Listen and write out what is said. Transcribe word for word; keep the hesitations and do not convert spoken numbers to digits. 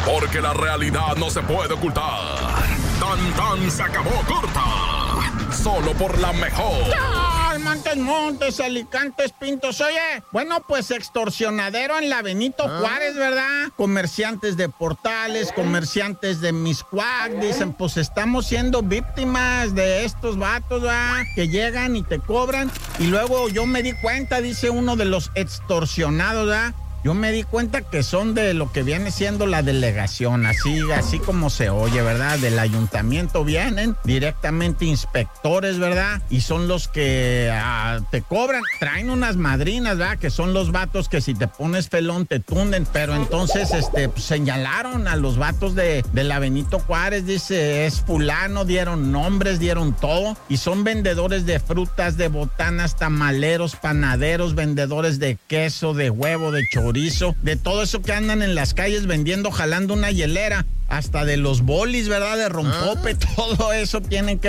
porque la realidad no se puede ocultar. Tan tan se acabó corta, solo por la mejor. ¡Ay, Montes, Montes, Alicantes, Pintos! Oye, bueno, pues extorsionadero en la Benito ¿Ah? Juárez, ¿verdad? Comerciantes de Portales, comerciantes de Miscuac, dicen, pues estamos siendo víctimas de estos vatos, ¿verdad? Que llegan y te cobran. Y luego yo me di cuenta, dice uno de los extorsionados, ¿verdad? Yo me di cuenta que son de lo que viene siendo la delegación, así, así como se oye, ¿verdad? Del ayuntamiento vienen directamente inspectores, ¿verdad? Y son los que ah, te cobran, traen unas madrinas, ¿verdad? Que son los vatos que si te pones pelón te tunden, pero entonces este, pues, señalaron a los vatos de, de la Benito Juárez, dice, es fulano, dieron nombres, dieron todo, y son vendedores de frutas, de botanas, tamaleros, panaderos, vendedores de queso, de huevo, de chorizo, de todo eso que andan en las calles vendiendo, jalando una hielera, hasta de los bolis, ¿verdad? De rompope, todo eso tienen que